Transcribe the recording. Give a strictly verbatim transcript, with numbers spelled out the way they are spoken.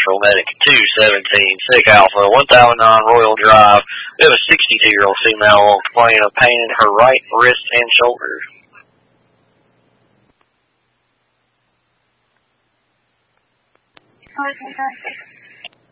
Patrol Medic two seventeen, Sick Alpha, one thousand nine Royal Drive. We have a sixty-two-year-old female complaining of pain in her right wrist and shoulder. Okay,